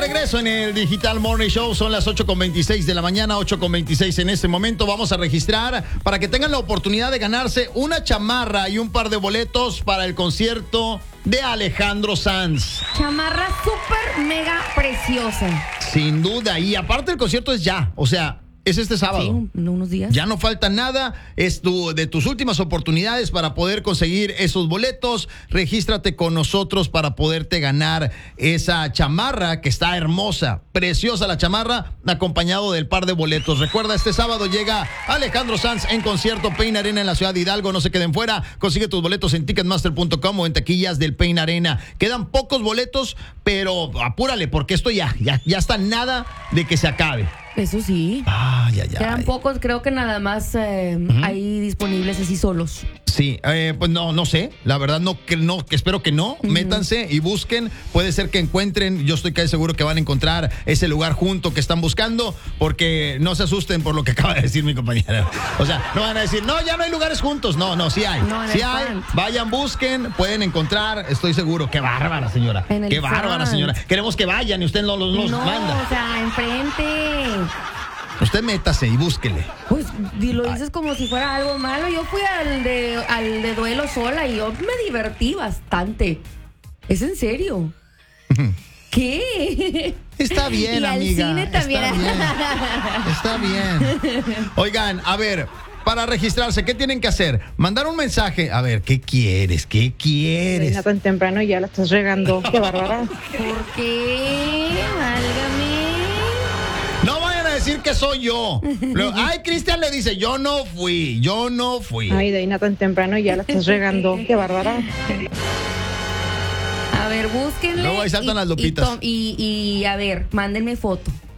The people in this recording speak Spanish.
regreso en el Digital Morning Show. Son las 8:26 de la mañana, 8:26 en este momento. Vamos a registrar para que tengan la oportunidad de ganarse una chamarra y un par de boletos para el concierto de Alejandro Sanz. Chamarra súper mega preciosa. Sin duda. Y aparte el concierto es ya, o sea, es este sábado. Sí, unos días. Ya no falta nada. Es de tus últimas oportunidades para poder conseguir esos boletos. Regístrate con nosotros para poderte ganar esa chamarra que está hermosa, preciosa la chamarra, acompañado del par de boletos. Recuerda, este sábado llega Alejandro Sanz en concierto Pain Arena en la ciudad de Hidalgo. No se queden fuera. Consigue tus boletos en Ticketmaster.com o en taquillas del Pain Arena. Quedan pocos boletos, pero apúrale porque esto ya está nada de que se acabe. Eso sí. Quedan pocos, creo que nada más hay disponibles así solos. Sí, pues no sé, la verdad que espero que no. Métanse y busquen, puede ser que encuentren, yo estoy casi seguro que van a encontrar ese lugar junto que están buscando, porque no se asusten por lo que acaba de decir mi compañera. O sea, no van a decir, no, ya no hay lugares juntos. No, sí hay. Sí hay, vayan, busquen, pueden encontrar, estoy seguro. Qué bárbara, señora. Qué bárbara, señora. Queremos que vayan y usted los manda. O sea, enfrente. Usted métase y búsquele. Pues lo dices como si fuera algo malo. Yo fui al de duelo sola y yo me divertí bastante. ¿Es en serio? ¿Qué? Está bien, y amiga. Al cine también. Está bien. Oigan, a ver, para registrarse, ¿qué tienen que hacer? Mandar un mensaje. A ver, ¿qué quieres? ¿Qué quieres? No tan temprano ya la estás regando. Qué bárbara. ¿Por qué? Válgame. No vayan a decir que soy yo. Ay, Cristian le dice, yo no fui. Ay, Deina, tan temprano ya la estás regando. Qué bárbara. A ver, búsquenle. Luego ahí saltan las lupitas. Y a ver, mándenme foto.